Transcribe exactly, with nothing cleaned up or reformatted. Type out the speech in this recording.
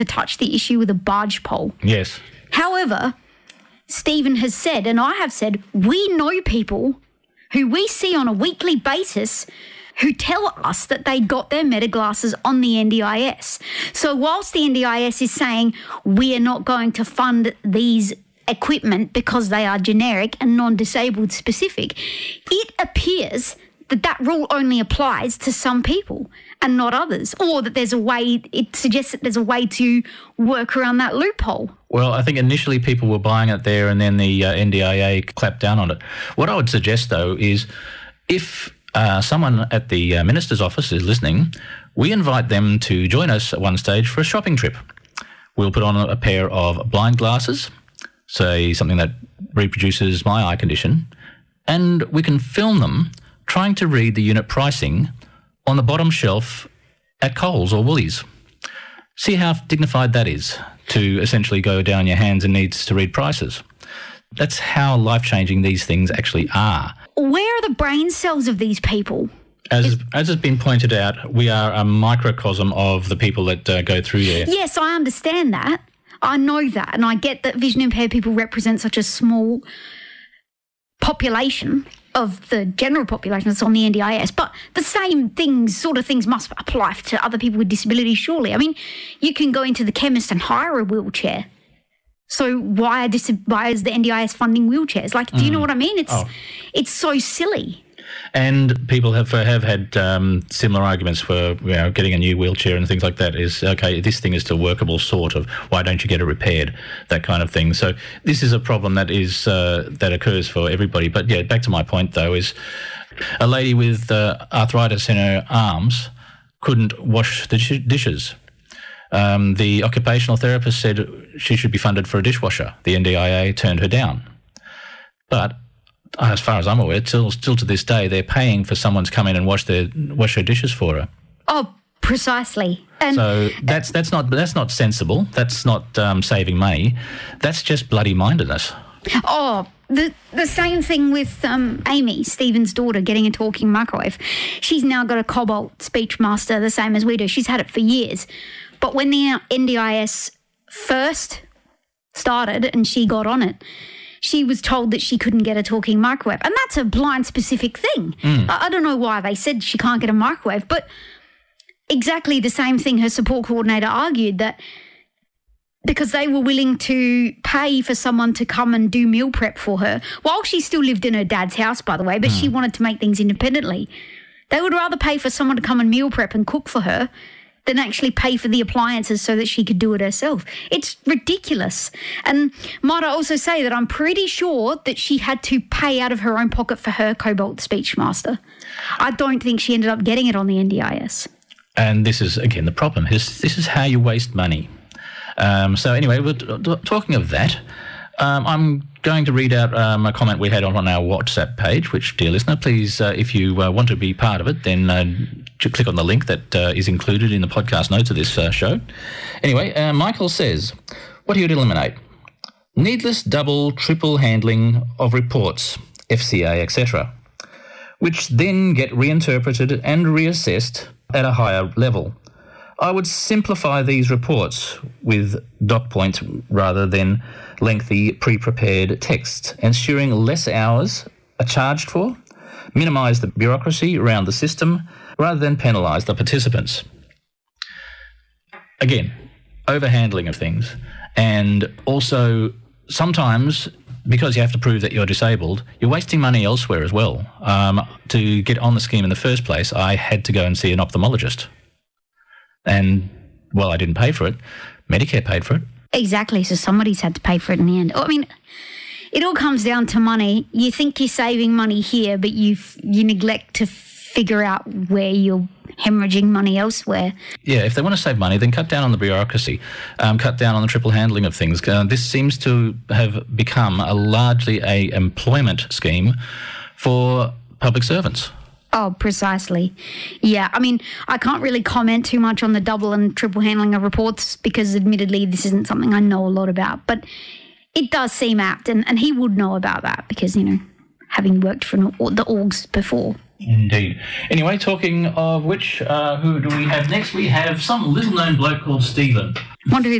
to touch the issue with a barge pole. Yes. However, Stephen has said, and I have said, we know people who we see on a weekly basis who tell us that they got their Meta glasses on the N D I S. So whilst the N D I S is saying we are not going to fund these equipment because they are generic and non-disabled specific, it appears that that rule only applies to some people and not others, or that there's a way, it suggests that there's a way to work around that loophole. Well, I think initially people were buying it there and then the uh, N D I A clapped down on it. What I would suggest, though, is if uh, someone at the uh, Minister's office is listening, we invite them to join us at one stage for a shopping trip. We'll put on a pair of blind glasses, say something that reproduces my eye condition, and we can film them trying to read the unit pricing on the bottom shelf at Coles or Woolies. See how dignified that is, to essentially go down your hands and knees to read prices. That's how life-changing these things actually are. Where are the brain cells of these people? As, as has been pointed out, we are a microcosm of the people that uh, go through there. Yes, I understand that. I know that, and I get that vision impaired people represent such a small population of the general population that's on the N D I S, but the same things, sort of things must apply to other people with disabilities, surely. I mean, you can go into the chemist and hire a wheelchair. So why, are dis- why is the N D I S funding wheelchairs? Like, do mm. you know what I mean? It's oh. it's so silly. And people have have had um, similar arguments for, you know, getting a new wheelchair and things like that. Is, okay, this thing is still workable, sort of. Why don't you get it repaired? That kind of thing. So this is a problem that is uh, that occurs for everybody. But yeah, back to my point though, is a lady with uh, arthritis in her arms couldn't wash the sh- dishes. Um, the occupational therapist said she should be funded for a dishwasher. The N D I A turned her down. But as far as I'm aware, still, still to this day, they're paying for someone to come in and wash their wash her dishes for her. Oh, precisely. And so that's that's not that's not sensible. That's not um, saving money. That's just bloody mindedness. Oh, the the same thing with um, Amy, Stephen's daughter, getting a talking microwave. She's now got a Cobalt Speechmaster, the same as we do. She's had it for years. But when the N D I S first started and she got on it, she was told that she couldn't get a talking microwave. And that's a blind specific thing. Mm. I, I don't know why they said she can't get a microwave, but exactly the same thing her support coordinator argued, that because they were willing to pay for someone to come and do meal prep for her, while she still lived in her dad's house, by the way, but mm. she wanted to make things independently. They would rather pay for someone to come and meal prep and cook for her than actually pay for the appliances so that she could do it herself. It's ridiculous. And might I also say that I'm pretty sure that she had to pay out of her own pocket for her Cobalt Speechmaster. I don't think she ended up getting it on the N D I S. And this is, again, the problem. This, this is how you waste money. Um, so anyway, we're t- talking of that, um, I'm going to read out um, a comment we had on, on our WhatsApp page, which, dear listener, please, uh, if you uh, want to be part of it, then uh, click on the link that uh, is included in the podcast notes of this uh, show. Anyway, uh, Michael says, what do you eliminate? Needless double, triple handling of reports, F C A, et cetera, which then get reinterpreted and reassessed at a higher level. I would simplify these reports with dot points rather than lengthy pre-prepared text, ensuring less hours are charged for, minimise the bureaucracy around the system rather than penalise the participants. Again, overhandling of things, and also sometimes because you have to prove that you're disabled, you're wasting money elsewhere as well. Um, to get on the scheme in the first place, I had to go and see an ophthalmologist. And, well, I didn't pay for it. Medicare paid for it. Exactly. So somebody's had to pay for it in the end. I mean, it all comes down to money. You think you're saving money here, but you you neglect to figure out where you're hemorrhaging money elsewhere. Yeah, if they want to save money, then cut down on the bureaucracy, um, cut down on the triple handling of things. Uh, this seems to have become a largely a employment scheme for public servants. Oh, precisely. Yeah, I mean, I can't really comment too much on the double and triple handling of reports because admittedly this isn't something I know a lot about, but it does seem apt, and, and he would know about that because, you know, having worked for the orgs before. Indeed. Anyway, talking of which, uh, who do we have next? We have some little-known bloke called Stephen. Wonder who